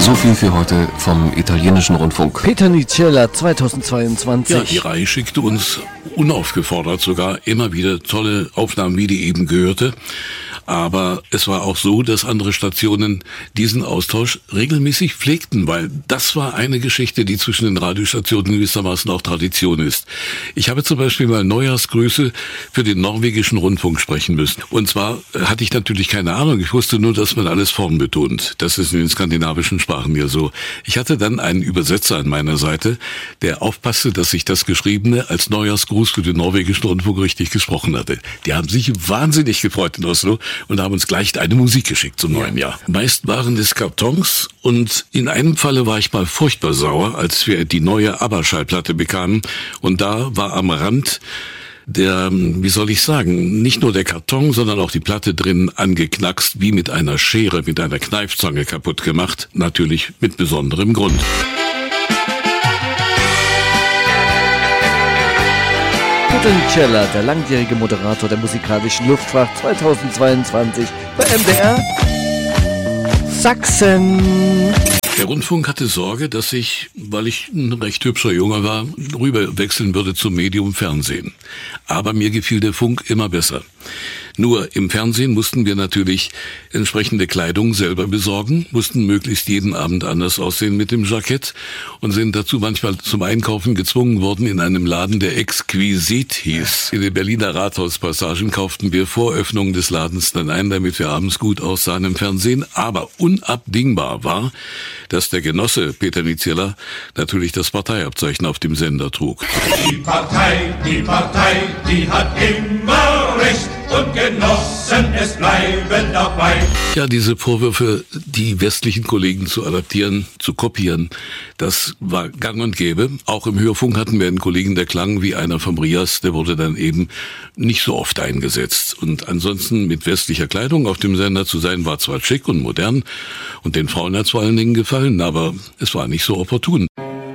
So viel für heute vom italienischen Rundfunk. Peter Nicella 2022. Ja, die Reihe schickte uns unaufgefordert sogar immer wieder tolle Aufnahmen, wie die eben gehörte. Aber es war auch so, dass andere Stationen diesen Austausch regelmäßig pflegten, weil das war eine Geschichte, die zwischen den Radiostationen gewissermaßen auch Tradition ist. Ich habe zum Beispiel mal Neujahrsgrüße für den norwegischen Rundfunk sprechen müssen. Und zwar hatte ich natürlich keine Ahnung. Ich wusste nur, dass man alles formbetont. Das ist in den skandinavischen Sprachen ja so. Ich hatte dann einen Übersetzer an meiner Seite, der aufpasste, dass ich das Geschriebene als Neujahrsgruß für den norwegischen Rundfunk richtig gesprochen hatte. Die haben sich wahnsinnig gefreut in Oslo und haben uns gleich eine Musik geschickt zum neuen Jahr. Meist waren es Kartons und in einem Falle war ich mal furchtbar sauer, als wir die neue ABBA-Schallplatte bekamen und da war am Rand der, wie soll ich sagen, nicht nur der Karton, sondern auch die Platte drin angeknackst, wie mit einer Schere, mit einer Kneifzange kaputt gemacht, natürlich mit besonderem Grund. Peter Nicella, der langjährige Moderator der musikalischen Luftfahrt 2022 bei MDR Sachsen. Der Rundfunk hatte Sorge, dass ich, weil ich ein recht hübscher Junge war, rüberwechseln würde zum Medium Fernsehen. Aber mir gefiel der Funk immer besser. Nur im Fernsehen mussten wir natürlich entsprechende Kleidung selber besorgen, mussten möglichst jeden Abend anders aussehen mit dem Jackett und sind dazu manchmal zum Einkaufen gezwungen worden in einem Laden, der Exquisit hieß. In den Berliner Rathauspassagen kauften wir vor Öffnung des Ladens dann ein, damit wir abends gut aussahen im Fernsehen. Aber unabdingbar war, dass der Genosse Peter Nicella natürlich das Parteiabzeichen auf dem Sender trug. Die Partei, die hat immer recht. Und Genossen, es bleiben dabei. Ja, diese Vorwürfe, die westlichen Kollegen zu adaptieren, zu kopieren, das war gang und gäbe. Auch im Hörfunk hatten wir einen Kollegen, der klang wie einer vom Rias, der wurde dann eben nicht so oft eingesetzt. Und ansonsten mit westlicher Kleidung auf dem Sender zu sein, war zwar schick und modern und den Frauen hat's vor allen Dingen gefallen, aber es war nicht so opportun.